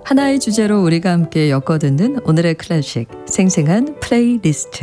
하나의 주제로 우리가 함께 엮어듣는 오늘의 클래식, 생생한 플레이리스트.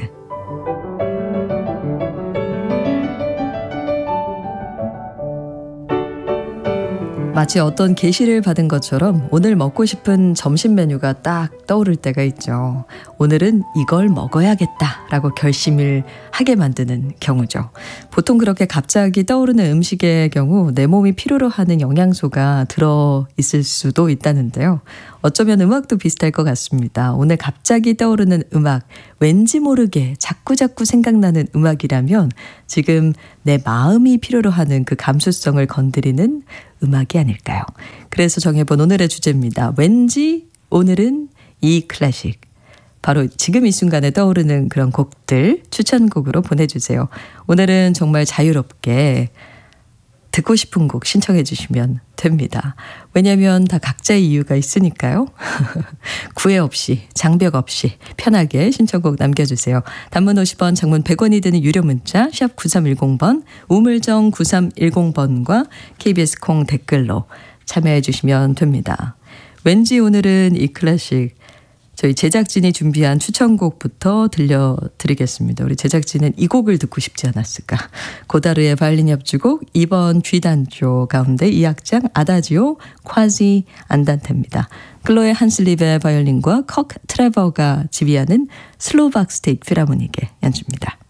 마치 어떤 계시를 받은 것처럼 오늘 먹고 싶은 점심 메뉴가 딱 떠오를 때가 있죠. 오늘은 이걸 먹어야겠다라고 결심을 하게 만드는 경우죠. 보통 그렇게 갑자기 떠오르는 음식의 경우 내 몸이 필요로 하는 영양소가 들어있을 수도 있다는데요. 어쩌면 음악도 비슷할 것 같습니다. 오늘 갑자기 떠오르는 음악, 왠지 모르게 자꾸자꾸 생각나는 음악이라면 지금 내 마음이 필요로 하는 그 감수성을 건드리는 음악이 아닐까요? 그래서 정해본 오늘의 주제입니다. 왠지 오늘은 이 클래식. 바로 지금 이 순간에 떠오르는 그런 곡들 추천곡으로 보내주세요. 오늘은 정말 자유롭게 듣고 싶은 곡 신청해 주시면 됩니다. 왜냐하면 다 각자의 이유가 있으니까요. 구애 없이, 장벽 없이 편하게 신청곡 남겨주세요. 단문 50원, 장문 100원이 드는 유료 문자 샵 9310번, 우물정 9310번과 KBS 콩 댓글로 참여해 주시면 됩니다. 왠지 오늘은 이 클래식, 저희 제작진이 준비한 추천곡부터 들려드리겠습니다. 우리 제작진은 이 곡을 듣고 싶지 않았을까. 고다르의 바이올린 협주곡 2번 G단조 가운데 2악장 아다지오 콰시 안단테입니다. 클로에 한슬립의 바이올린과 컥 트레버가 지휘하는 슬로박 스테이트 필하모닉의 연주입니다.